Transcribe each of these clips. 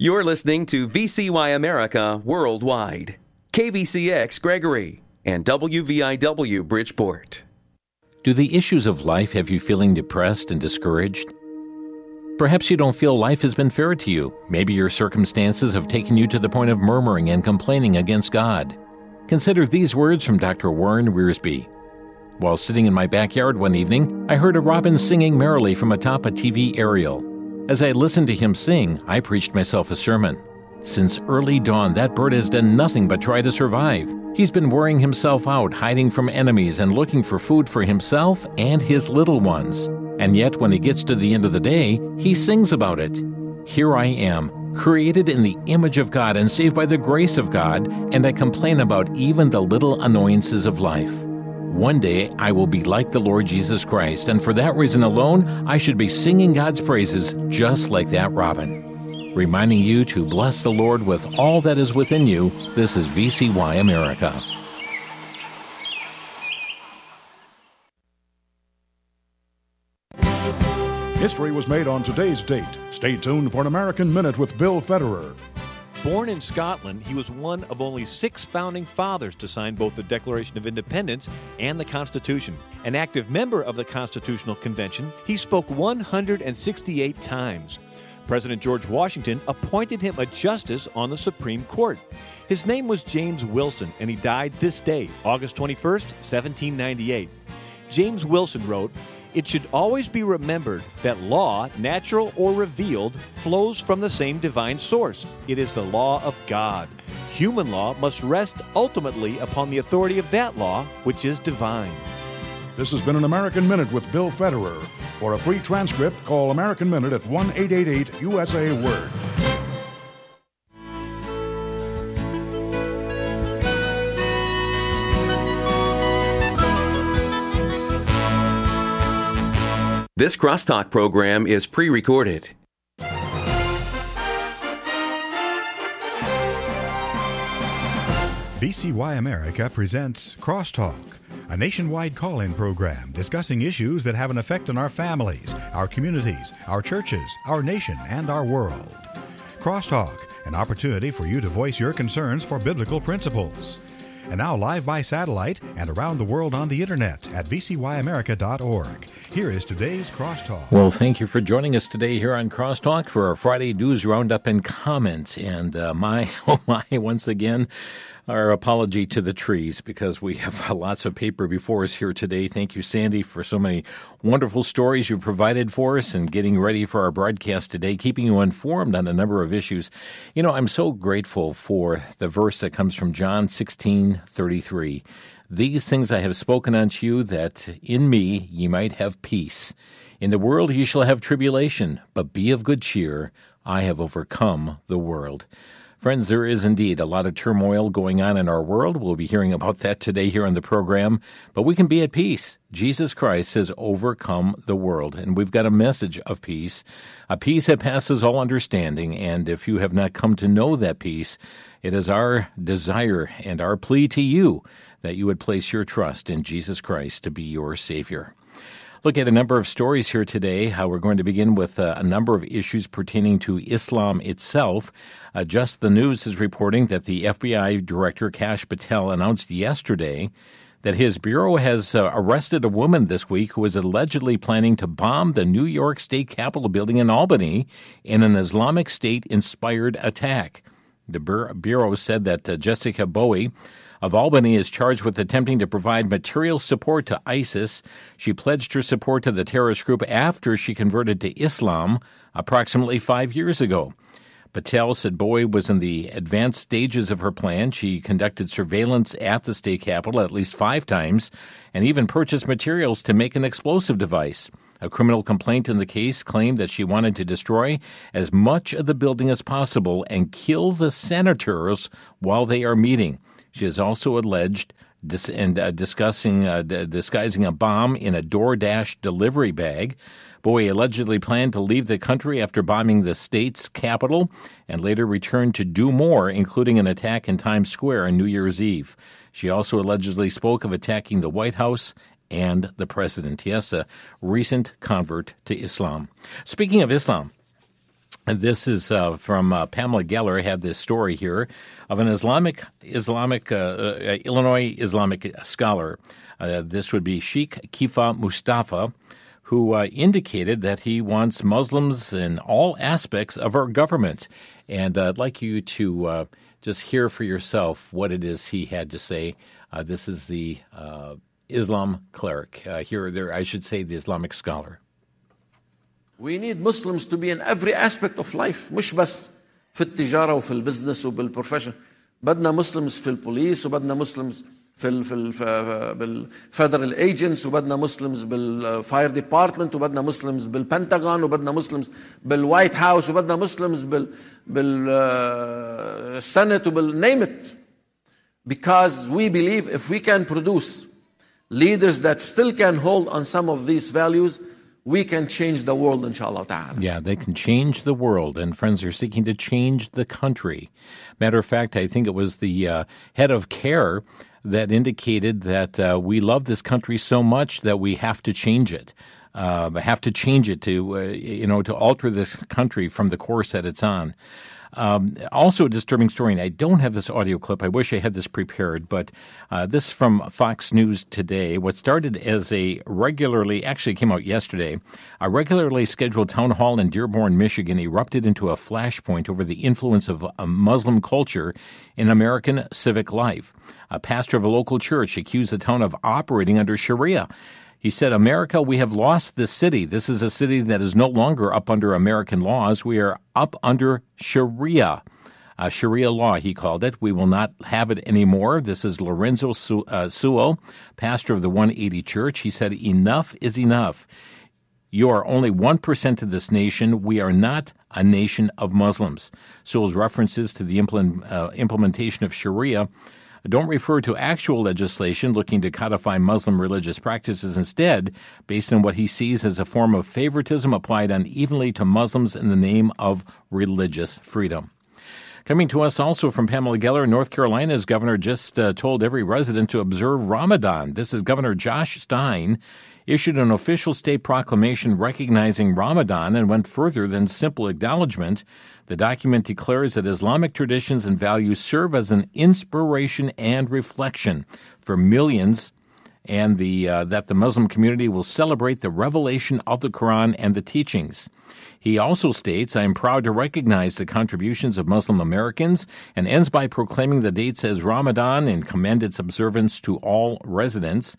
You're listening to VCY America Worldwide, KVCX Gregory, and WVIW Bridgeport. Do the issues of life have you feeling depressed and discouraged? Perhaps you don't feel life has been fair to you. Maybe your circumstances have taken you to the point of murmuring and complaining against God. Consider these words from Dr. Warren Wiersbe. While sitting in my backyard one evening, I heard a robin singing merrily from atop a TV aerial. As I listened to him sing, I preached myself a sermon. Since early dawn, that bird has done nothing but try to survive. He's been wearing himself out, hiding from enemies and looking for food for himself and his little ones. And yet, when he gets to the end of the day, he sings about it. Here I am, created in the image of God and saved by the grace of God, and I complain about even the little annoyances of life. One day, I will be like the Lord Jesus Christ, and for that reason alone, I should be singing God's praises just like that robin. Reminding you to bless the Lord with all that is within you, this is VCY America. History was made on today's date. Stay tuned for an American Minute with Bill Federer. Born in Scotland, he was one of only 6 founding fathers to sign both the Declaration of Independence and the Constitution. An active member of the Constitutional Convention, he spoke 168 times. President George Washington appointed him a justice on the Supreme Court. His name was James Wilson, and he died this day, August 21st, 1798. James Wilson wrote, "It should always be remembered that law, natural or revealed, flows from the same divine source. It is the law of God. Human law must rest ultimately upon the authority of that law, which is divine." This has been an American Minute with Bill Federer. For a free transcript, call American Minute at 1-888-USA-WORD. This Crosstalk program is pre-recorded. VCY America presents Crosstalk, a nationwide call-in program discussing issues that have an effect on our families, our communities, our churches, our nation, and our world. Crosstalk, an opportunity for you to voice your concerns for biblical principles. And now live by satellite and around the world on the internet at vcyamerica.org. Here is today's Crosstalk. Well, thank you for joining us today here on Crosstalk for our Friday News Roundup and Comments. And once again, our apology to the trees because we have lots of paper before us here today. Thank you, Sandy, for so many wonderful stories you provided for us and getting ready for our broadcast today, keeping you informed on a number of issues. You know, I'm so grateful for the verse that comes from John 16:33. "These things I have spoken unto you, that in me ye might have peace. In the world ye shall have tribulation, but be of good cheer. I have overcome the world." Friends, there is indeed a lot of turmoil going on in our world. We'll be hearing about that today here on the program. But we can be at peace. Jesus Christ has overcome the world. And we've got a message of peace, a peace that passes all understanding. And if you have not come to know that peace, it is our desire and our plea to you that you would place your trust in Jesus Christ to be your Savior. Look at a number of stories here today. We're going to begin with a number of issues pertaining to Islam itself. Just the News is reporting that the FBI Director Kash Patel announced yesterday that his bureau has arrested a woman this week who was allegedly planning to bomb the New York State Capitol building in Albany in an Islamic State-inspired attack. The bureau said that Jessica Bowie of Albany is charged with attempting to provide material support to ISIS. She pledged her support to the terrorist group after she converted to Islam approximately 5 years ago. Patel said Bowie was in the advanced stages of her plan. She conducted surveillance at the state capitol at least 5 times and even purchased materials to make an explosive device. A criminal complaint in the case claimed that she wanted to destroy as much of the building as possible and kill the senators while they are meeting. She is also alleged disguising a bomb in a DoorDash delivery bag. Bowie allegedly planned to leave the country after bombing the state's capital and later returned to do more, including an attack in Times Square on New Year's Eve. She also allegedly spoke of attacking the White House and the president. Yes, a recent convert to Islam. Speaking of Islam, And this is from Pamela Geller, had this story here of an Illinois Islamic scholar. This would be Sheikh Kifa Mustafa, who indicated that he wants Muslims in all aspects of our government. And I'd like you to just hear for yourself what it is he had to say. This is the Islam cleric. I should say the Islamic scholar. We need Muslims to be in every aspect of life, مش بس في التجارة وفي البزنس وبالبروفيشن. بدنا Muslims في البوليس وبدنا Muslims بالفيدرال ايجنتس وبدنا مسلمز بالفاير ديبارتمنت وبدنا مسلمز بالبنتاغون وبدنا مسلمز بالوايت هاوس وبدنا مسلمز بالسنت وبالنيم ات. Because we believe if we can produce leaders that still can hold on some of these values, we can change the world, inshallah ta'ala. Yeah, they can change the world, and friends are seeking to change the country. Matter of fact, I think it was the head of CARE that indicated that we love this country so much that we have to change it. Have to change it to alter this country from the course that it's on. Also a disturbing story, and I don't have this audio clip. I wish I had this prepared, but this from Fox News today. What started as actually came out yesterday, a regularly scheduled town hall in Dearborn, Michigan erupted into a flashpoint over the influence of Muslim culture in American civic life. A pastor of a local church accused the town of operating under Sharia. He said, America, we have lost this city. This is a city that is no longer up under American laws. We are up under Sharia. Sharia law, he called it. We will not have it anymore. This is Lorenzo Sewell, pastor of the 180 Church. He said, enough is enough. You are only 1% of this nation. We are not a nation of Muslims. Sewell's references to the implementation of Sharia don't refer to actual legislation looking to codify Muslim religious practices, instead based on what he sees as a form of favoritism applied unevenly to Muslims in the name of religious freedom. Coming to us also from Pamela Geller, North Carolina's governor just told every resident to observe Ramadan. This is Governor Josh Stein issued an official state proclamation recognizing Ramadan and went further than simple acknowledgement. The document declares that Islamic traditions and values serve as an inspiration and reflection for millions, and that the Muslim community will celebrate the revelation of the Quran and the teachings. He also states, I am proud to recognize the contributions of Muslim Americans, and ends by proclaiming the dates as Ramadan and commend its observance to all residents.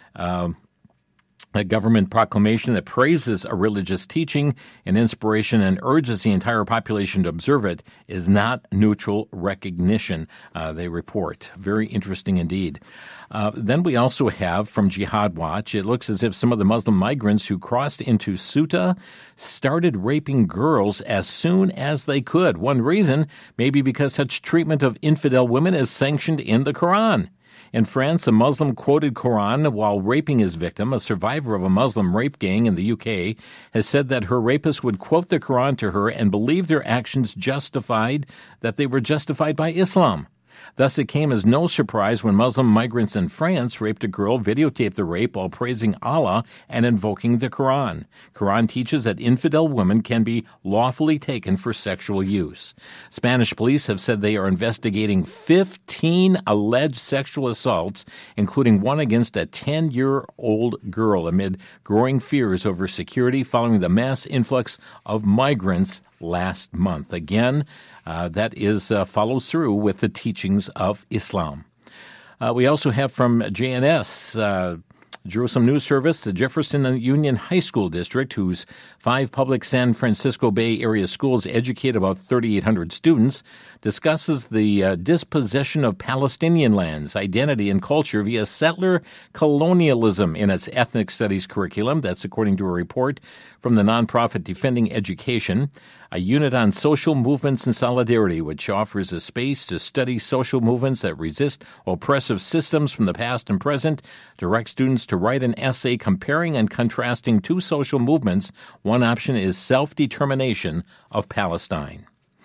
A government proclamation that praises a religious teaching and inspiration and urges the entire population to observe it is not neutral recognition, they report. Very interesting indeed. Then we also have from Jihad Watch, it looks as if some of the Muslim migrants who crossed into Ceuta started raping girls as soon as they could. One reason may be because such treatment of infidel women is sanctioned in the Quran. In France, a Muslim quoted Quran while raping his victim. A survivor of a Muslim rape gang in the UK has said that her rapist would quote the Quran to her and believe their actions that they were justified by Islam. Thus, it came as no surprise when Muslim migrants in France raped a girl, videotaped the rape while praising Allah and invoking the Quran. Quran teaches that infidel women can be lawfully taken for sexual use. Spanish police have said they are investigating 15 alleged sexual assaults, including one against a 10-year-old girl, amid growing fears over security following the mass influx of migrants last month. Again, that follows through with the teachings of Islam. We also have from JNS, Jerusalem News Service, the Jefferson Union High School District, whose 5 public San Francisco Bay Area schools educate about 3,800 students, discusses the dispossession of Palestinian lands, identity, and culture via settler colonialism in its ethnic studies curriculum. That's according to a report from the nonprofit Defending Education, a unit on social movements and solidarity, which offers a space to study social movements that resist oppressive systems from the past and present, directs students to write an essay comparing and contrasting two social movements. One option is self-determination of Palestine.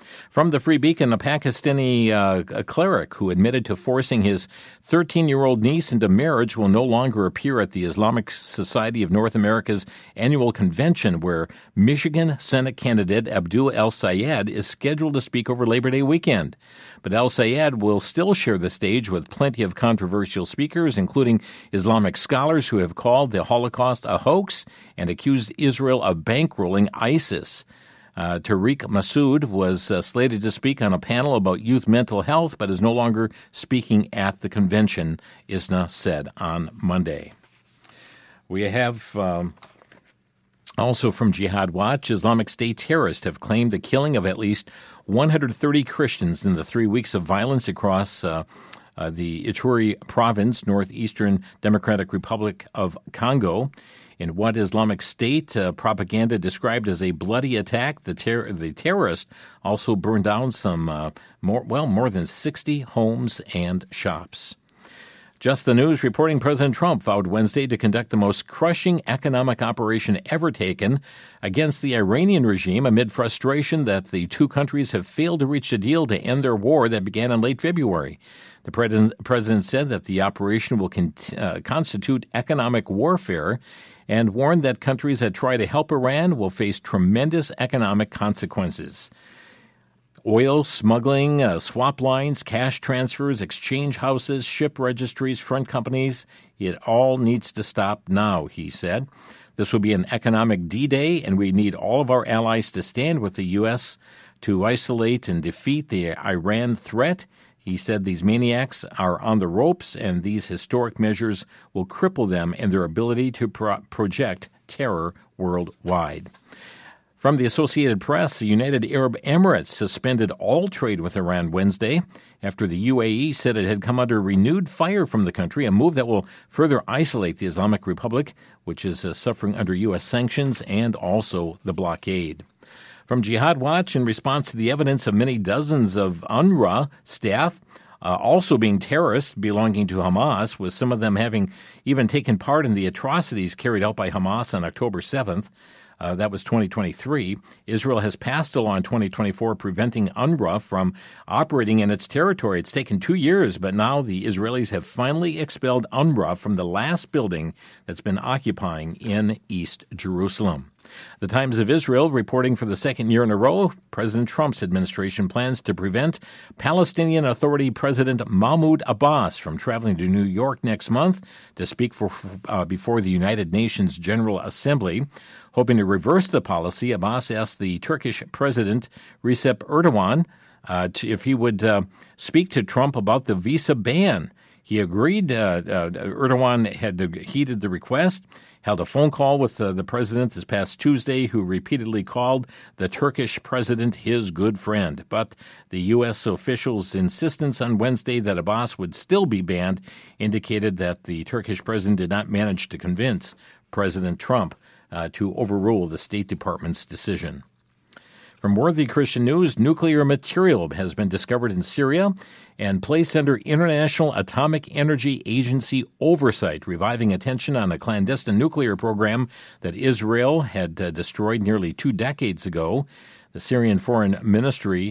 From the Free Beacon, a Pakistani a cleric who admitted to forcing his 13-year-old niece into marriage will no longer appear at the Islamic Society of North America's annual convention, where Michigan Senate candidate Abdul El-Sayed is scheduled to speak over Labor Day weekend. But El-Sayed will still share the stage with plenty of controversial speakers, including Islamic scholars who have called the Holocaust a hoax and accused Israel of bankrolling ISIS. Tariq Massoud was slated to speak on a panel about youth mental health, but is no longer speaking at the convention, ISNA said on Monday. We have also from Jihad Watch, Islamic State terrorists have claimed the killing of at least 130 Christians in the 3 weeks of violence across the Ituri province, northeastern Democratic Republic of Congo. In what Islamic State propaganda described as a bloody attack, the terrorists also burned down some more than 60 homes and shops. Just the News reporting President Trump vowed Wednesday to conduct the most crushing economic operation ever taken against the Iranian regime amid frustration that the two countries have failed to reach a deal to end their war that began in late February. The president said that the operation will constitute economic warfare and warned that countries that try to help Iran will face tremendous economic consequences. Oil smuggling, swap lines, cash transfers, exchange houses, ship registries, front companies, it all needs to stop now, he said. This will be an economic D-Day, and we need all of our allies to stand with the U.S. to isolate and defeat the Iran threat. He said these maniacs are on the ropes, and these historic measures will cripple them in their ability to project terror worldwide. From the Associated Press, the United Arab Emirates suspended all trade with Iran Wednesday after the UAE said it had come under renewed fire from the country, a move that will further isolate the Islamic Republic, which is suffering under U.S. sanctions and also the blockade. From Jihad Watch, in response to the evidence of many dozens of UNRWA staff also being terrorists belonging to Hamas, with some of them having even taken part in the atrocities carried out by Hamas on October 7th, that was 2023. Israel has passed a law in 2024 preventing UNRWA from operating in its territory. It's taken 2 years, but now the Israelis have finally expelled UNRWA from the last building that's been occupying in East Jerusalem. The Times of Israel reporting for the second year in a row, President Trump's administration plans to prevent Palestinian Authority President Mahmoud Abbas from traveling to New York next month to speak before the United Nations General Assembly. Hoping to reverse the policy, Abbas asked the Turkish President Recep Erdogan if he would speak to Trump about the visa ban. He agreed. Erdogan had heeded the request, held a phone call with the president this past Tuesday, who repeatedly called the Turkish president his good friend. But the U.S. officials' insistence on Wednesday that Abbas would still be banned indicated that the Turkish president did not manage to convince President Trump to overrule the State Department's decision. From Worthy Christian News, nuclear material has been discovered in Syria and placed under International Atomic Energy Agency oversight, reviving attention on a clandestine nuclear program that Israel had destroyed nearly 2 decades ago. The Syrian Foreign Minister,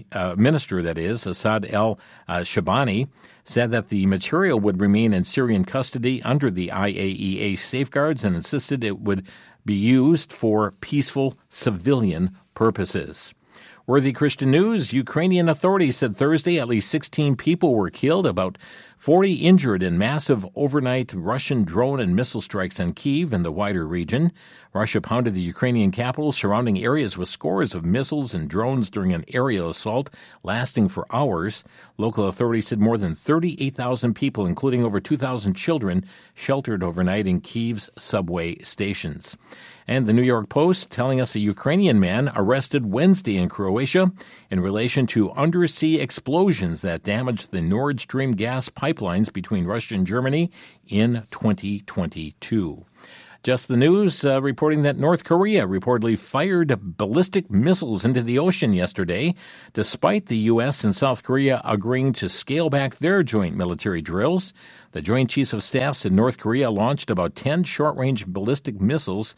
Assad al-Shabani, said that the material would remain in Syrian custody under the IAEA safeguards and insisted it would be used for peaceful civilian purposes. Worthy Christian News, Ukrainian authorities said Thursday at least 16 people were killed, about 40 injured in massive overnight Russian drone and missile strikes on Kyiv and the wider region. Russia pounded the Ukrainian capital, surrounding areas with scores of missiles and drones during an aerial assault lasting for hours. Local authorities said more than 38,000 people, including over 2,000 children, sheltered overnight in Kyiv's subway stations. And the New York Post telling us a Ukrainian man arrested Wednesday in Croatia in relation to undersea explosions that damaged the Nord Stream gas pipelines between Russia and Germany in 2022. Just the News reporting that North Korea reportedly fired ballistic missiles into the ocean yesterday, despite the U.S. and South Korea agreeing to scale back their joint military drills. The Joint Chiefs of Staff said North Korea launched about 10 short-range ballistic missiles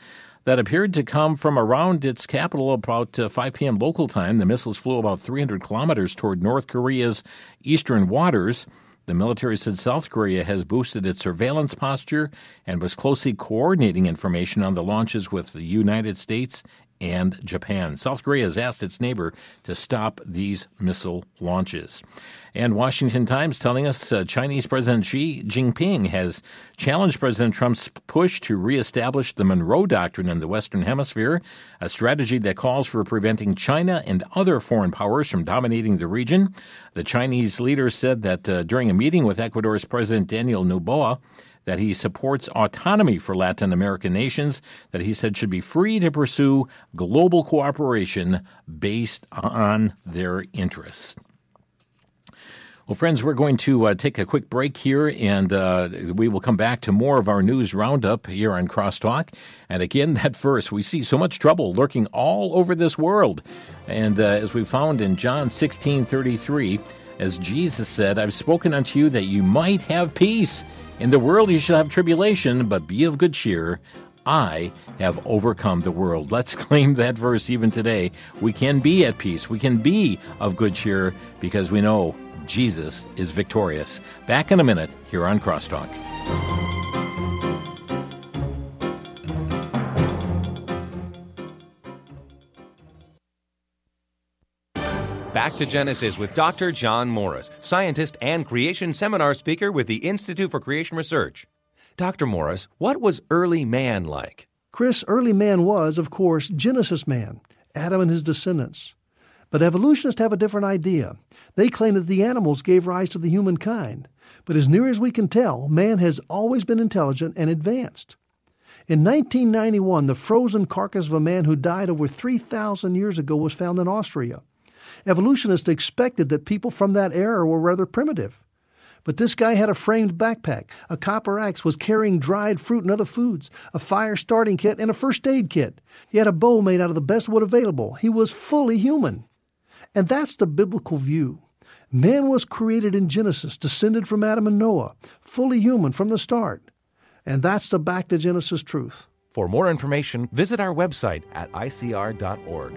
that appeared to come from around its capital about 5 p.m. local time. The missiles flew about 300 kilometers toward North Korea's eastern waters. The military said South Korea has boosted its surveillance posture and was closely coordinating information on the launches with the United States and Japan. South Korea has asked its neighbor to stop these missile launches. And Washington Times telling us Chinese President Xi Jinping has challenged President Trump's push to reestablish the Monroe Doctrine in the Western Hemisphere, a strategy that calls for preventing China and other foreign powers from dominating the region. The Chinese leader said that during a meeting with Ecuador's President Daniel Noboa, that he supports autonomy for Latin American nations, that he said should be free to pursue global cooperation based on their interests. Well, friends, we're going to take a quick break here, and we will come back to more of our news roundup here on Crosstalk. And again, that verse, we see so much trouble lurking all over this world. And as we found in John 16:33, as Jesus said, I've spoken unto you that you might have peace. In the world you shall have tribulation, but be of good cheer. I have overcome the world. Let's claim that verse even today. We can be at peace. We can be of good cheer because we know Jesus is victorious. Back in a minute here on Crosstalk. Back to Genesis with Dr. John Morris, scientist and creation seminar speaker with the Institute for Creation Research. Dr. Morris, what was early man like? Chris, early man was, of course, Genesis man, Adam and his descendants. But evolutionists have a different idea. They claim that the animals gave rise to the humankind. But as near as we can tell, man has always been intelligent and advanced. In 1991, the frozen carcass of a man who died over 3,000 years ago was found in Austria. Evolutionists expected that people from that era were rather primitive. But this guy had a framed backpack, a copper axe, was carrying dried fruit and other foods, a fire starting kit, and a first aid kit. He had a bow made out of the best wood available. He was fully human. And that's the biblical view. Man was created in Genesis, descended from Adam and Noah, fully human from the start. And that's the back to Genesis truth. For more information, visit our website at icr.org.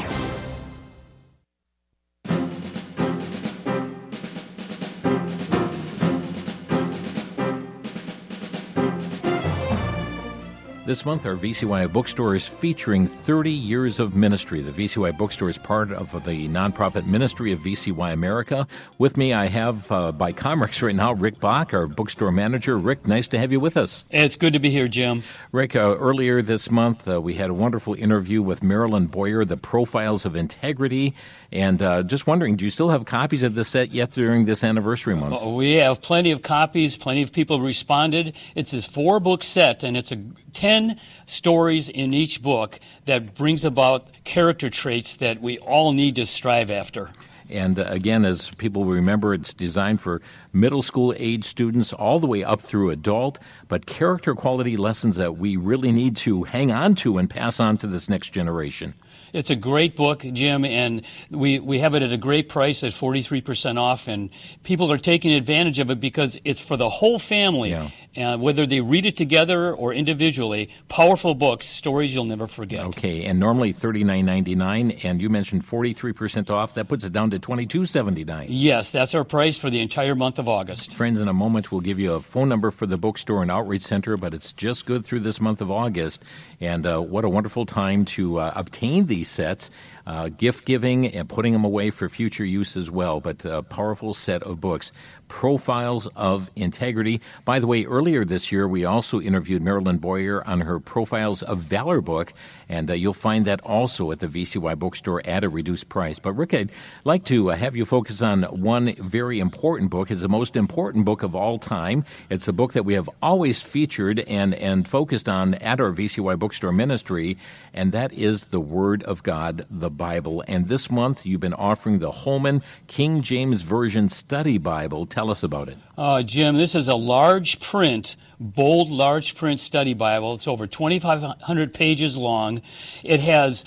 This month, our VCY bookstore is featuring 30 years of ministry. The VCY bookstore is part of the nonprofit ministry of VCY America. With me, I have by Comrex right now, Rick Bach, our bookstore manager. Rick, nice to have you with us. It's good to be here, Jim. Rick, earlier this month, we had a wonderful interview with Marilyn Boyer, The Profiles of Integrity. And just wondering, do you still have copies of this set yet during this anniversary month? We have plenty of copies. Plenty of people responded. It's this 4-book set, and it's 10 stories in each book that brings about character traits that we all need to strive after. And again, as people remember, it's designed for middle school age students all the way up through adult, but character quality lessons that we really need to hang on to and pass on to this next generation. It's a great book, Jim, and we have it at a great price at 43% off, and people are taking advantage of it because it's for the whole family. Yeah. Whether they read it together or individually, powerful books, stories you'll never forget. Okay, and normally $39.99, and you mentioned 43% off. That puts it down to $22.79. Yes, that's our price for the entire month of August. Friends, in a moment we'll give you a phone number for the bookstore and outreach center, but it's just good through this month of August. And what a wonderful time to obtain these sets, gift giving and putting them away for future use as well. But a powerful set of books, Profiles of Integrity. By the way, earlier this year we also interviewed Marilyn Boyer on her Profiles of Valor book, and you'll find that also at the VCY bookstore at a reduced price. But Rick, I'd like to have you focus on one very important book. It's the most important book of all time. It's a book that we have always featured and focused on at our VCY bookstore ministry, and that is the Word of God, the Bible. And this month you've been offering the Holman King James Version Study Bible. Tell us about it. Jim, this is a large print, bold large print study Bible. It's over 2,500 pages long. It has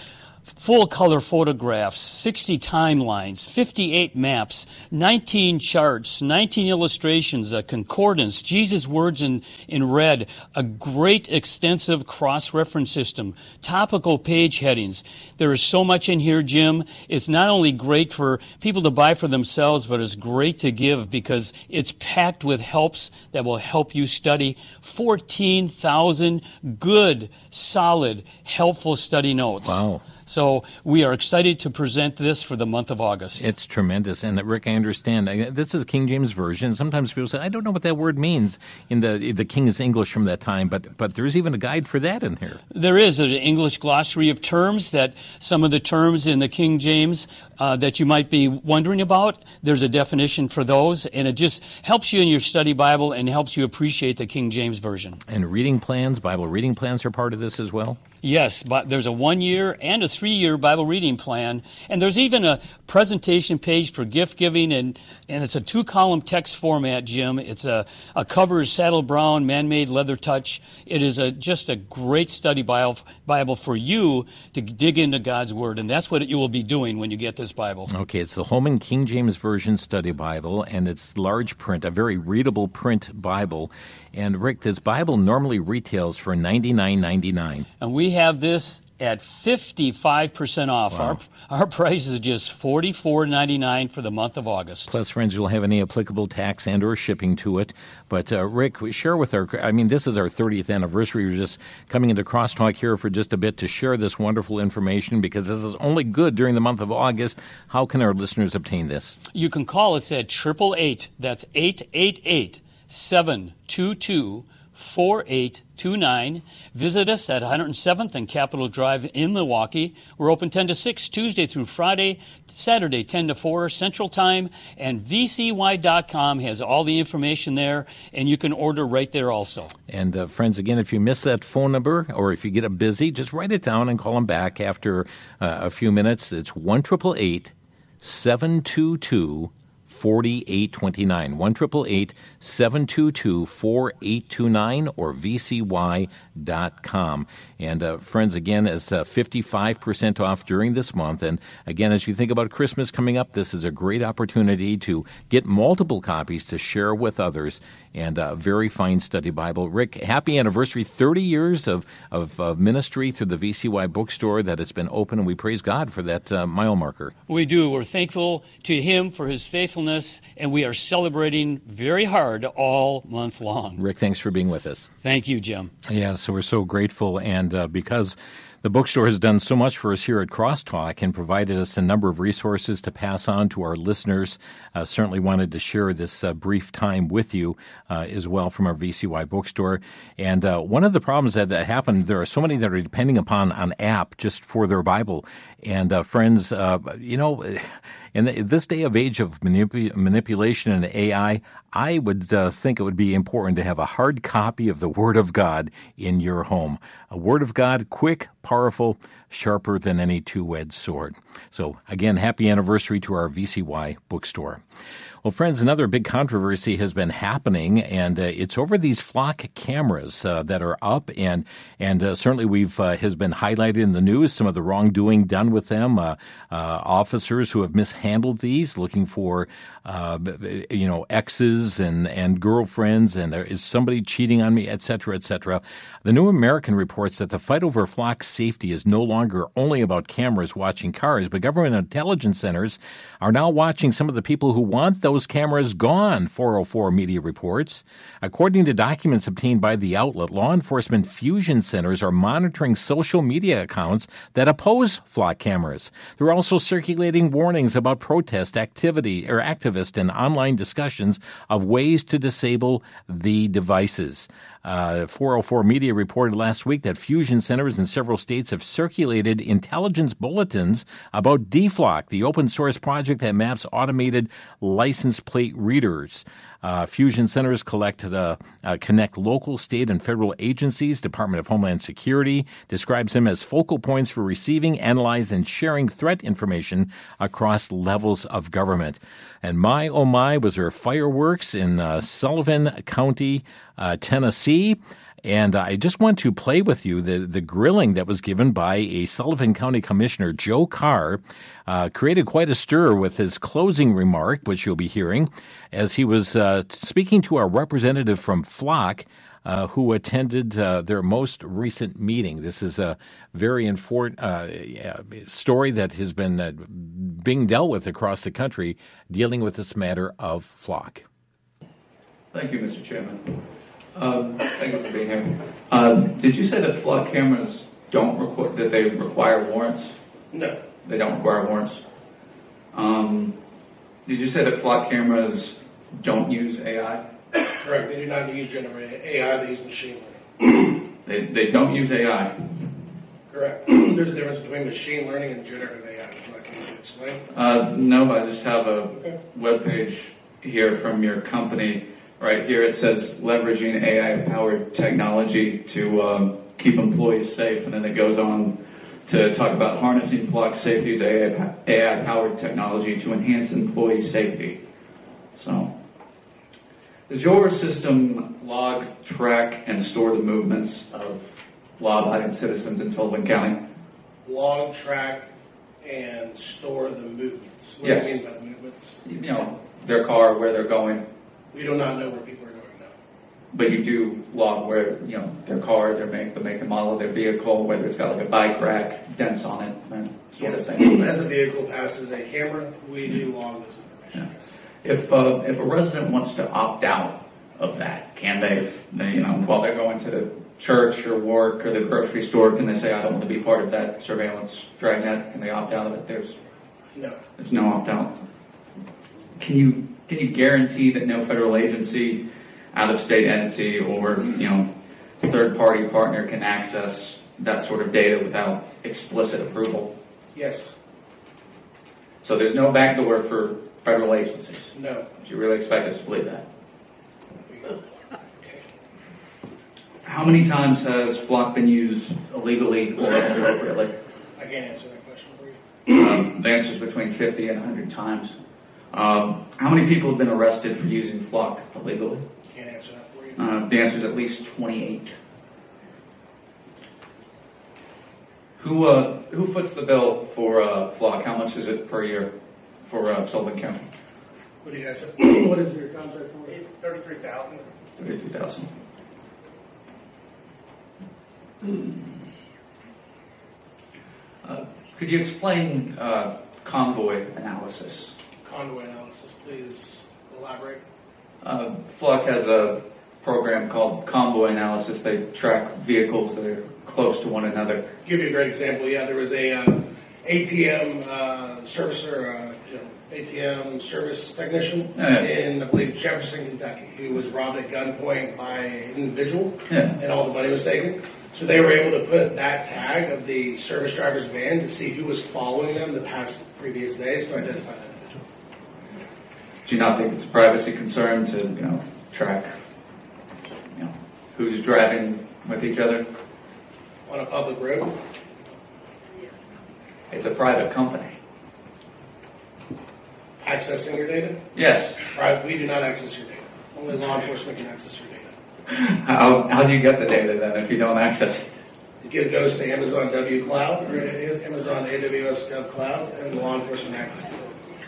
full color photographs, 60 timelines, 58 maps, 19 charts, 19 illustrations, a concordance, Jesus' words in red, a great extensive cross-reference system, topical page headings. There is so much in here, Jim. It's not only great for people to buy for themselves, but it's great to give because it's packed with helps that will help you study. 14,000 good, solid, helpful study notes. Wow. So we are excited to present this for the month of August. It's tremendous. And Rick, I understand. This is a King James Version. Sometimes people say, I don't know what that word means in the King's English from that time, but there's even a guide for that in here. There is an English glossary of terms that some of the terms in the King James that you might be wondering about, there's a definition for those, and it just helps you in your study Bible and helps you appreciate the King James Version. And reading plans, Bible reading plans are part of this as well? Yes, but there's a 1-year and a 3-year Bible reading plan, and there's even a presentation page for gift giving, and it's a 2-column text format, Jim. It's a cover is saddle brown, man-made leather touch. It is just a great study Bible for you to dig into God's Word, and that's what you will be doing when you get this Bible. Okay, it's the Holman King James Version Study Bible, and it's large print, a very readable print Bible. And Rick, this Bible normally retails for $99.99. And we have this at 55% off. Wow. Our price is just $44.99 for the month of August. Plus, friends, you'll have any applicable tax and or shipping to it. But, Rick, share with this is our 30th anniversary. We're just coming into Crosstalk here for just a bit to share this wonderful information because this is only good during the month of August. How can our listeners obtain this? You can call us at 888. That's 888-722-4829. Visit us at 107th and Capitol Drive in Milwaukee. We're open 10 to 6, Tuesday through Friday, Saturday 10 to 4 Central Time, and VCY.com has all the information there, and you can order right there also. And friends, again, if you miss that phone number or if you get it busy, just write it down and call them back after a few minutes. It's 1-888-722-4829. 1-888-722-4829 or VCY.com. And friends, again, it's 55% off during this month. And again, as you think about Christmas coming up, this is a great opportunity to get multiple copies to share with others. And a very fine study Bible. Rick, happy anniversary, 30 years of ministry through the VCY bookstore that it's been open, and we praise God for that mile marker. We do. We're thankful to Him for His faithfulness, and we are celebrating very hard all month long. Rick, thanks for being with us. Thank you, Jim. Yeah, so we're so grateful, and because the bookstore has done so much for us here at Crosstalk and provided us a number of resources to pass on to our listeners. Certainly wanted to share this brief time with you as well from our VCY bookstore. And one of the problems that happened, there are so many that are depending upon an app just for their Bible. And friends, in this day of age of manipulation and AI, I would think it would be important to have a hard copy of the Word of God in your home. A Word of God, quick, powerful, sharper than any two-edged sword. So, again, happy anniversary to our VCY bookstore. Well, friends, another big controversy has been happening, and it's over these flock cameras that are up, and certainly has been highlighted in the news some of the wrongdoing done with them. Officers who have mishandled these, looking for exes and girlfriends, and is somebody cheating on me, et cetera, et cetera. The New American reports that the fight over flock safety is no longer only about cameras watching cars, but government intelligence centers are now watching some of the people who want those cameras gone, 404 Media reports. According to documents obtained by the outlet, law enforcement fusion centers are monitoring social media accounts that oppose flock cameras. They're also circulating warnings about protest activity or activist and online discussions of ways to disable the devices. 404 Media reported last week that fusion centers in several states have circulated intelligence bulletins about DFLOC, the open source project that maps automated license plate readers. Fusion centers connect local, state, and federal agencies. Department of Homeland Security describes them as focal points for receiving, analyzing, and sharing threat information across levels of government. And my, oh my, was there fireworks in Sullivan County, Tennessee. And I just want to play with you the grilling that was given by a Sullivan County Commissioner, Joe Carr, created quite a stir with his closing remark, which you'll be hearing, as he was speaking to our representative from Flock, who attended their most recent meeting. This is a very important story that has been being dealt with across the country, dealing with this matter of Flock. Thank you, Mr. Chairman. Thank you for being here. Did you say that Flock cameras that they require warrants? No. They don't require warrants. Did you say that Flock cameras don't use AI? Correct. They do not use generated AI. They use machine learning. They don't use AI. Correct. There's a difference between machine learning and generative AI. Can you explain? No, I just have a web page here from your company. Right here it says leveraging AI-powered technology to keep employees safe, and then it goes on to talk about harnessing Flock Safety's AI-powered technology to enhance employee safety. So, does your system log, track, and store the movements of law-abiding citizens in Sullivan County? Log, track, and store the movements. What Yes. do you mean by the movements? You know, their car, where they're going. We do not know where people are going now. But you do log where, you know, their car, the make and model of their vehicle, whether it's got like a bike rack, dents on it, and sort of thing. As a vehicle passes a camera, we do log this information. Yeah. If a resident wants to opt out of that, can they, while they're going to the church or work or the grocery store, can they say, I don't want to be part of that surveillance dragnet? Can they opt out of it? There's no opt out. Can you guarantee that no federal agency, out-of-state entity, or third-party partner can access that sort of data without explicit approval? Yes. So there's no backdoor for federal agencies? No. Do you really expect us to believe that? How many times has Flock been used illegally or inappropriately? I can't answer that question for you. The answer is between 50 and 100 times. How many people have been arrested for using Flock illegally? Can't answer that for you. The answer is at least 28. Who foots the bill for Flock? How much is it per year for Sullivan County? What do you guys say? What is your contract for? It's $33,000. $32,000. Could you explain convoy analysis? Convoy analysis, please elaborate. Flock has a program called Convoy Analysis. They track vehicles that are close to one another. I'll give you a great example. Yeah, there was a ATM servicer, ATM service technician in, I believe, Jefferson, Kentucky, who was robbed at gunpoint by an individual, and all the money was taken. So they were able to put that tag of the service driver's van to see who was following them the past previous days to identify that individual. Do you not think it's a privacy concern to, track, who's driving with each other? On a public road? It's a private company. Accessing your data? Yes. Right, we do not access your data. Only law enforcement can access your data. How do you get the data then if you don't access it? It goes to Amazon W Cloud or Amazon AWS Gov Cloud, and law enforcement access it.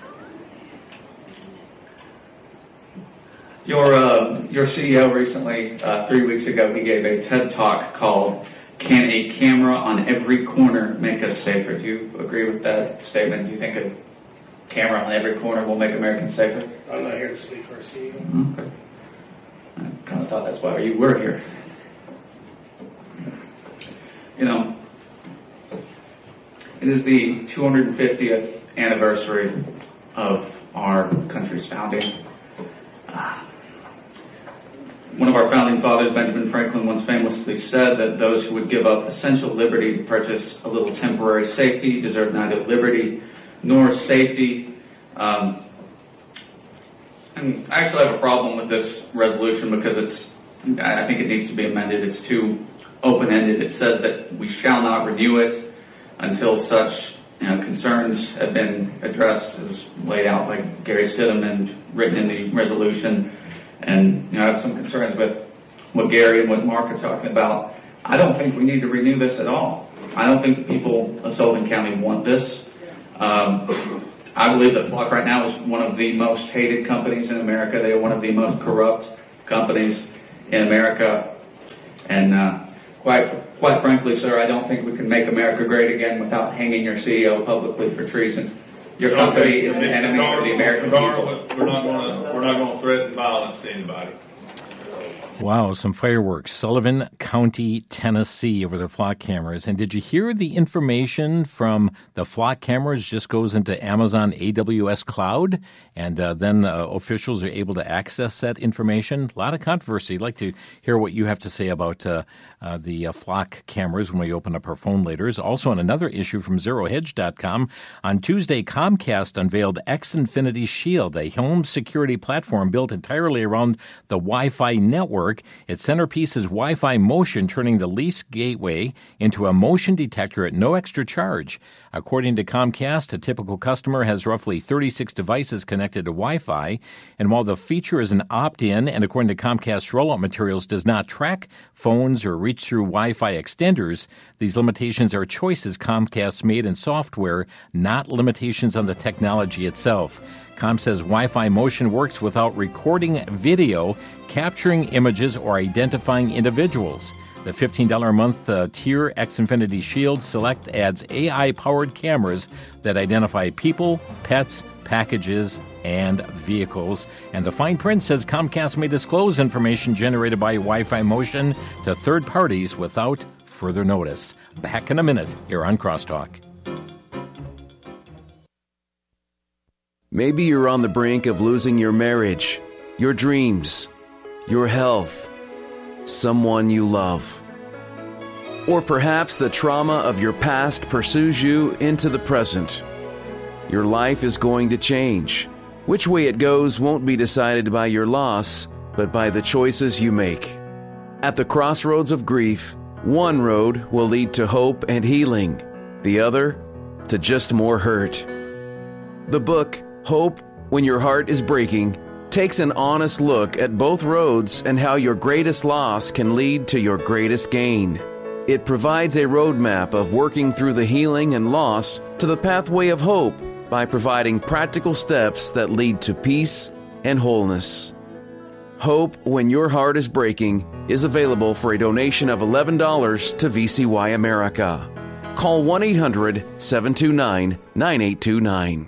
Your CEO recently, 3 weeks ago, he gave a TED Talk called "Can a Camera on Every Corner Make Us Safer?" Do you agree with that statement? Do you think a camera on every corner will make Americans safer? I'm not here to speak for a CEO. Okay. I kind of thought that's why you were here. It is the 250th anniversary of our country's founding. One of our founding fathers, Benjamin Franklin, once famously said that those who would give up essential liberty to purchase a little temporary safety deserve neither liberty nor safety. And I actually have a problem with this resolution because I think it needs to be amended. It's too open-ended. It says that we shall not renew it until such concerns have been addressed, as laid out by Gary Stidham and written in the resolution. And I have some concerns with what Gary and what Mark are talking about, I don't think we need to renew this at all. I don't think the people of Sullivan County want this. I believe that Flock right now is one of the most hated companies in America. They are one of the most corrupt companies in America. And quite frankly, sir, I don't think we can make America great again without hanging your CEO publicly for treason. Your company is an enemy of the American people. We're not going to threaten violence to anybody. Wow, some fireworks. Sullivan County, Tennessee, over the Flock cameras. And did you hear the information from the Flock cameras just goes into Amazon AWS Cloud, and then officials are able to access that information? A lot of controversy. I'd like to hear what you have to say about the Flock cameras when we open up our phone later. Also on another issue from ZeroHedge.com, on Tuesday, Comcast unveiled Xfinity Shield, a home security platform built entirely around the Wi-Fi network. Its centerpiece is Wi-Fi Motion, turning the lease gateway into a motion detector at no extra charge. According to Comcast, a typical customer has roughly 36 devices connected to Wi-Fi, and while the feature is an opt-in and according to Comcast rollout materials does not track phones or reach through Wi-Fi extenders, these limitations are choices Comcast made in software, not limitations on the technology itself. Com says Wi-Fi Motion works without recording video, capturing images, or identifying individuals. The $15 a month tier Xfinity Shield Select adds AI-powered cameras that identify people, pets, packages, and vehicles. And the fine print says Comcast may disclose information generated by Wi-Fi Motion to third parties without further notice. Back in a minute here on Crosstalk. Maybe you're on the brink of losing your marriage, your dreams, your health, someone you love. Or perhaps the trauma of your past pursues you into the present. Your life is going to change. Which way it goes won't be decided by your loss, but by the choices you make. At the crossroads of grief, one road will lead to hope and healing, the other to just more hurt. The book, Hope When Your Heart is Breaking, takes an honest look at both roads and how your greatest loss can lead to your greatest gain. It provides a roadmap of working through the healing and loss to the pathway of hope by providing practical steps that lead to peace and wholeness. Hope When Your Heart is Breaking is available for a donation of $11 to VCY America. Call 1-800-729-9829.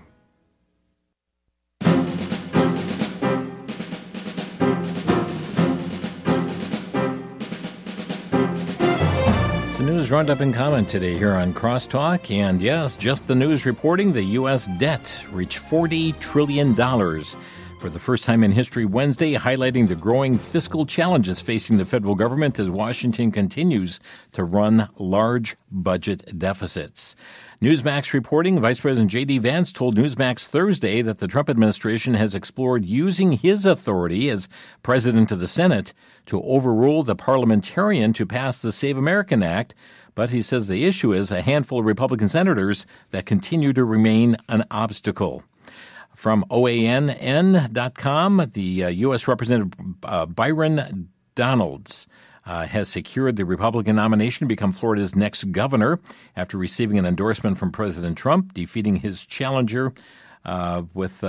News roundup and comment today here on Crosstalk. And yes, just the news reporting the U.S. debt reached $40 trillion for the first time in history Wednesday, highlighting the growing fiscal challenges facing the federal government as Washington continues to run large budget deficits. Newsmax reporting, Vice President J.D. Vance told Newsmax Thursday that the Trump administration has explored using his authority as president of the Senate to overrule the parliamentarian to pass the Save American Act, but he says the issue is a handful of Republican senators that continue to remain an obstacle. From OANN.com, the U.S. Representative Byron Donalds has secured the Republican nomination to become Florida's next governor after receiving an endorsement from President Trump, defeating his challenger with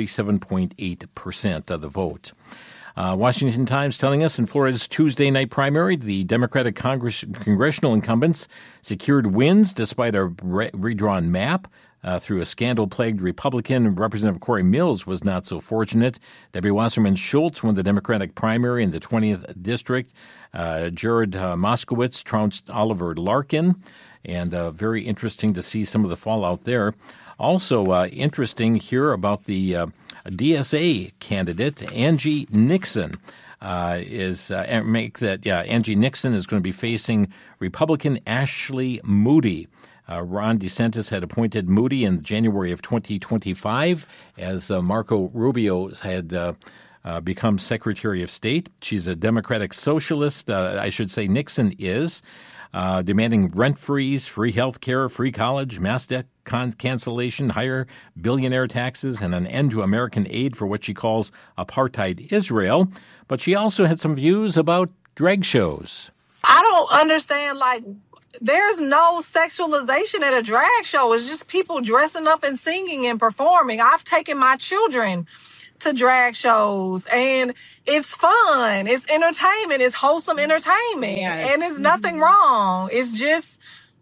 47.8% of the vote. Washington Times telling us in Florida's Tuesday night primary, the Democratic congressional incumbents secured wins despite a redrawn map. Through a scandal-plagued Republican, Representative Corey Mills was not so fortunate. Debbie Wasserman Schultz won the Democratic primary in the 20th District. Jared Moskowitz trounced Oliver Larkin, and very interesting to see some of the fallout there. Also interesting here about the DSA candidate, Angie Nixon. Angie Nixon is going to be facing Republican Ashley Moody. Ron DeSantis had appointed Moody in January of 2025 as Marco Rubio had become Secretary of State. She's a Democratic socialist, I should say Nixon is, demanding rent freeze, free health care, free college, mass debt cancellation, higher billionaire taxes, and an end to American aid for what she calls apartheid Israel. But she also had some views about drag shows. I don't understand, there's no sexualization at a drag show. It's just people dressing up and singing and performing. I've taken my children to drag shows, and it's fun. It's entertainment. It's wholesome entertainment. Yes. And it's nothing wrong. It's just,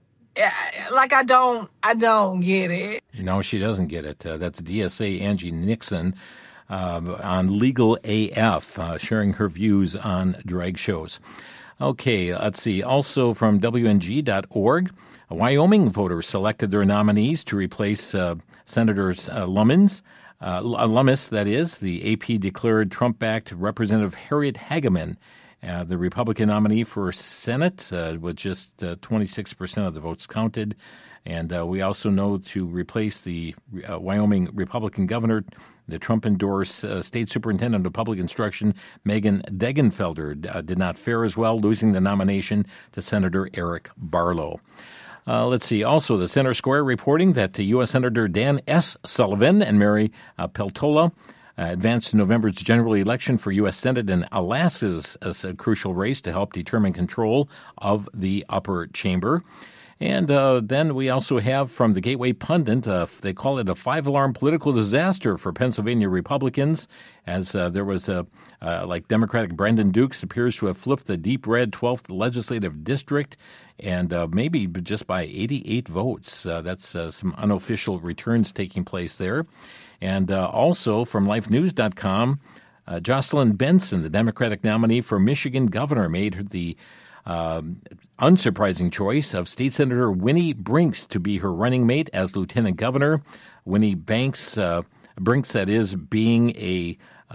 I don't get it. No, she doesn't get it. That's DSA Angie Nixon on Legal AF, sharing her views on drag shows. Okay, let's see. Also from WNG.org, Wyoming voters selected their nominees to replace Senator Lummis, that is. The AP declared Trump-backed Representative Harriet Hageman the Republican nominee for Senate, with just 26% of the votes counted. And we also know to replace the Wyoming Republican governor, the Trump-endorsed state superintendent of public instruction, Megan Degenfelder, did not fare as well, losing the nomination to Senator Eric Barlow. Let's see. Also, the Center Square reporting that the U.S. Senator Dan S. Sullivan and Mary Peltola advanced to November's general election for U.S. Senate in Alaska's a crucial race to help determine control of the upper chamber. And then we also have from the Gateway Pundit, they call it a five-alarm political disaster for Pennsylvania Republicans, as there was like Democratic Brandon Dukes appears to have flipped the deep red 12th legislative district, and maybe just by 88 votes. That's some unofficial returns taking place there. And also from LifeNews.com, Jocelyn Benson, the Democratic nominee for Michigan governor, made the unsurprising choice of State Senator Winnie Brinks to be her running mate as lieutenant governor. Winnie Brinks, that is, being a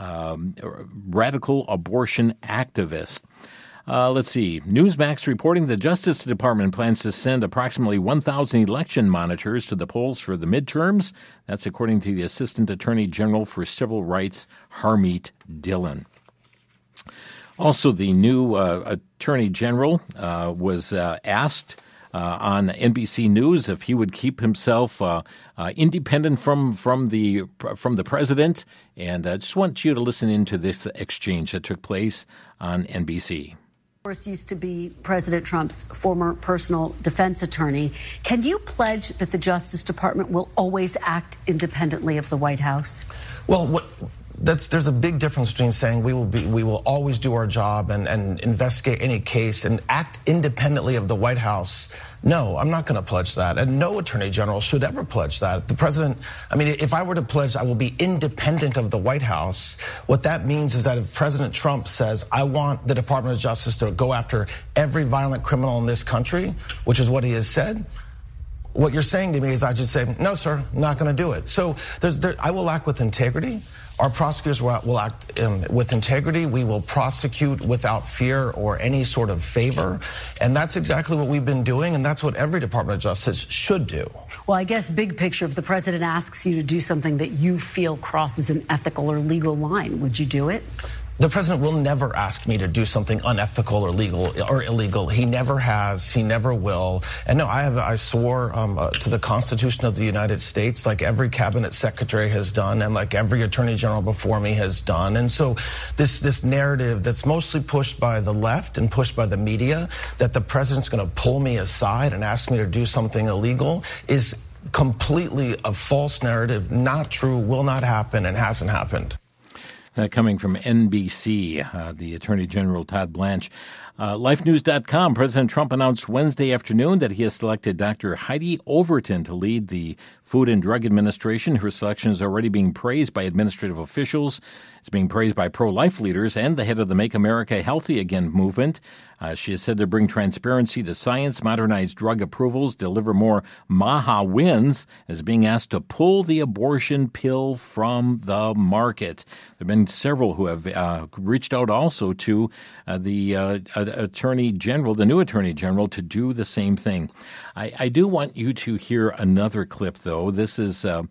radical abortion activist. Let's see. Newsmax reporting the Justice Department plans to send approximately 1,000 election monitors to the polls for the midterms. That's according to the Assistant Attorney General for Civil Rights, Harmeet Dillon. Also, the new Attorney General was asked on NBC News if he would keep himself independent from the president. And I just want you to listen into this exchange that took place on NBC. Used to be President Trump's former personal defense attorney. Can you pledge that the Justice Department will always act independently of the White House? Well, there's a big difference between saying we will always do our job and investigate any case and act independently of the White House. No, I'm not going to pledge that, and no attorney general should ever pledge that. The president, if I were to pledge I will be independent of the White House, what that means is that if President Trump says, I want the Department of Justice to go after every violent criminal in this country, which is what he has said, what you're saying to me is I should say, no, sir, I'm not going to do it. So I will act with integrity. Our prosecutors will act with integrity. We will prosecute without fear or any sort of favor. And that's exactly what we've been doing, and that's what every Department of Justice should do. Well, I guess big picture, if the president asks you to do something that you feel crosses an ethical or legal line, would you do it? The president will never ask me to do something unethical or illegal. He never has. He never will. And no, I swore to the Constitution of the United States, like every cabinet secretary has done, and like every attorney general before me has done. And so this narrative that's mostly pushed by the left and pushed by the media, that the president's going to pull me aside and ask me to do something illegal, is completely a false narrative, not true, will not happen, and hasn't happened. Coming from NBC, the Attorney General Todd Blanche. LifeNews.com, President Trump announced Wednesday afternoon that he has selected Dr. Heidi Overton to lead the Food and Drug Administration. Her selection is already being praised by administrative officials. It's being praised by pro-life leaders and the head of the Make America Healthy Again movement. She is said to bring transparency to science, modernize drug approvals, deliver more MAHA wins, as being asked to pull the abortion pill from the market. There have been several who have reached out also to the Attorney General, the new Attorney General, to do the same thing. I do want you to hear another clip, though. This is a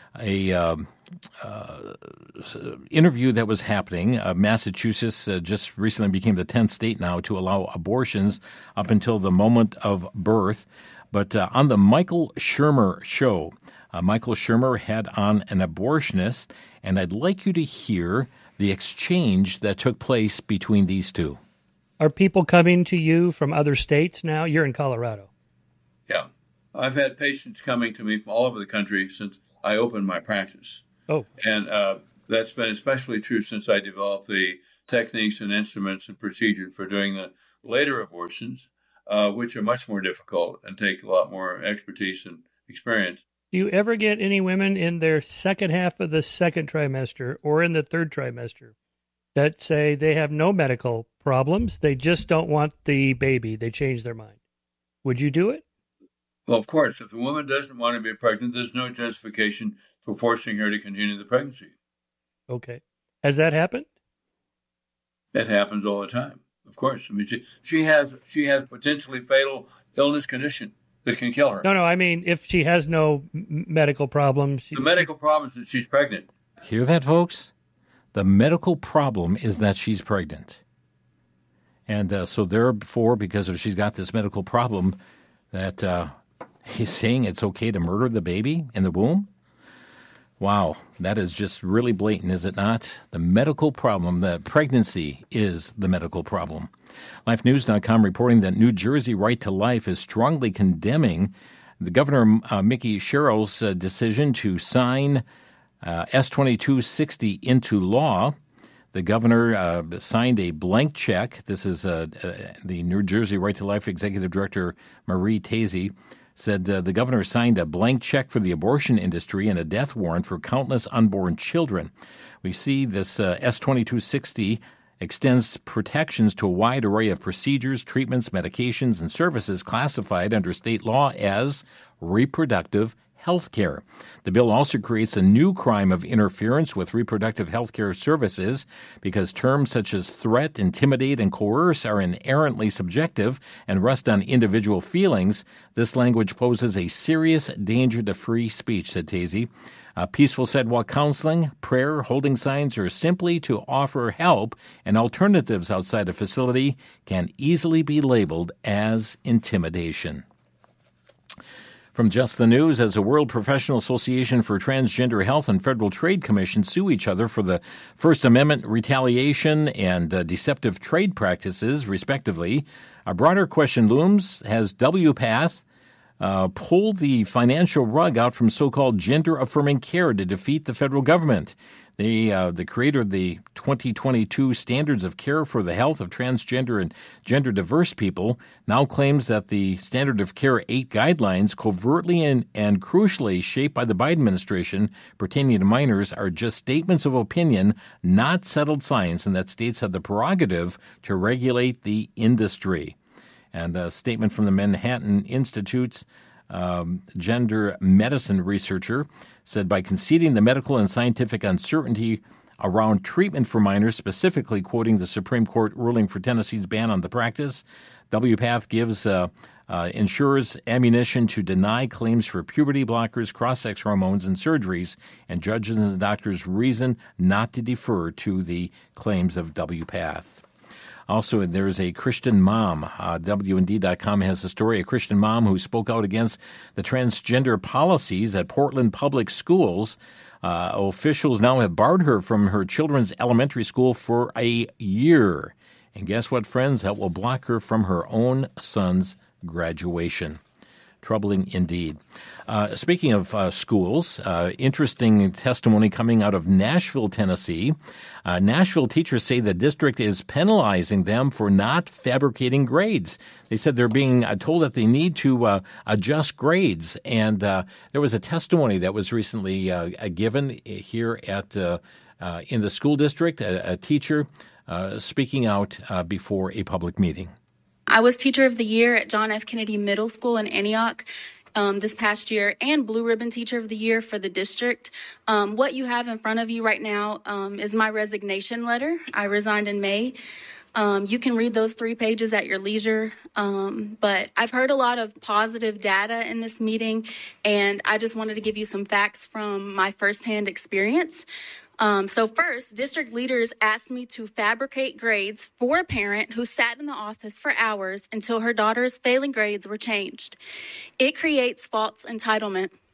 interview that was happening. Massachusetts just recently became the 10th state now to allow abortions up until the moment of birth. But on the Michael Shermer show, Michael Shermer had on an abortionist, and I'd like you to hear the exchange that took place between these two. Are people coming to you from other states now? You're in Colorado. Yeah. I've had patients coming to me from all over the country since I opened my practice. Oh. And that's been especially true since I developed the techniques and instruments and procedures for doing the later abortions, which are much more difficult and take a lot more expertise and experience. Do you ever get any women in their second half of the second trimester or in the third trimester that say they have no medical problems, they just don't want the baby, they change their mind? Would you do it? Well, of course, if the woman doesn't want to be pregnant, there's no justification for forcing her to continue the pregnancy. Okay. Has that happened? That happens all the time, of course. I mean, she has potentially fatal illness condition that can kill her. No, I mean, if she has no medical problems. The medical problem is that she's pregnant. Hear that, folks? The medical problem is that she's pregnant. And so therefore, because if she's got this medical problem, that he's saying it's okay to murder the baby in the womb? Wow, that is just really blatant, is it not? The medical problem, the pregnancy is the medical problem. LifeNews.com reporting that New Jersey Right to Life is strongly condemning the Governor Mickey Sherrill's decision to sign S-2260 into law. The governor signed a blank check. This is the New Jersey Right to Life Executive Director Marie Tazy said the governor signed a blank check for the abortion industry and a death warrant for countless unborn children. We see this S-2260 extends protections to a wide array of procedures, treatments, medications, and services classified under state law as reproductive health care. The bill also creates a new crime of interference with reproductive health care services because terms such as threat, intimidate, and coerce are inherently subjective and rest on individual feelings. This language poses a serious danger to free speech, said Tazy. Peaceful sidewalk counseling, prayer, holding signs, or simply to offer help and alternatives outside a facility can easily be labeled as intimidation. From Just the News, as the World Professional Association for Transgender Health and Federal Trade Commission sue each other for the First Amendment retaliation and deceptive trade practices, respectively, a broader question looms. Has WPATH pulled the financial rug out from so-called gender-affirming care to defeat the federal government? The creator of the 2022 Standards of Care for the Health of Transgender and Gender-Diverse People now claims that the Standard of Care 8 guidelines, covertly and crucially shaped by the Biden administration pertaining to minors, are just statements of opinion, not settled science, and that states have the prerogative to regulate the industry. And a statement from the Manhattan Institute's gender medicine researcher said, by conceding the medical and scientific uncertainty around treatment for minors, specifically quoting the Supreme Court ruling for Tennessee's ban on the practice, WPATH gives insurers ammunition to deny claims for puberty blockers, cross-sex hormones, and surgeries, and judges and doctors reason not to defer to the claims of WPATH. Also, there's a Christian mom. WND.com has a story, a Christian mom who spoke out against the transgender policies at Portland Public Schools. Officials now have barred her from her children's elementary school for a year. And guess what, friends? That will block her from her own son's graduation. Troubling indeed. Speaking of schools, interesting testimony coming out of Nashville, Tennessee. Nashville teachers say the district is penalizing them for not fabricating grades. They said they're being told that they need to adjust grades. And there was a testimony that was recently given here at in the school district, a teacher speaking out before a public meeting. I was Teacher of the Year at John F. Kennedy Middle School in Antioch this past year, and Blue Ribbon Teacher of the Year for the district. What you have in front of you right now is my resignation letter. I resigned in May. You can read those 3 pages at your leisure, but I've heard a lot of positive data in this meeting, and I just wanted to give you some facts from my firsthand experience. So first, district leaders asked me to fabricate grades for a parent who sat in the office for hours until her daughter's failing grades were changed. It creates false entitlement.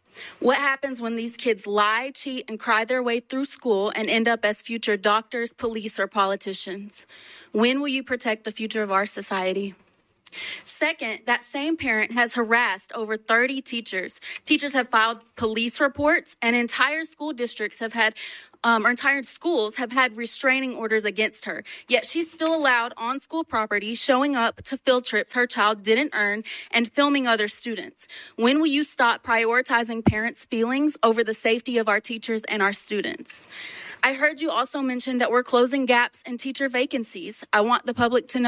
What happens when these kids lie, cheat, and cry their way through school and end up as future doctors, police, or politicians? When will you protect the future of our society? Second, that same parent has harassed over 30 teachers. Teachers have filed police reports, and entire school districts have had entire schools have had restraining orders against her. Yet she's still allowed on school property, showing up to field trips her child didn't earn, and filming other students. When will you stop prioritizing parents' feelings over the safety of our teachers and our students? I heard you also mention that we're closing gaps in teacher vacancies. I want the public to know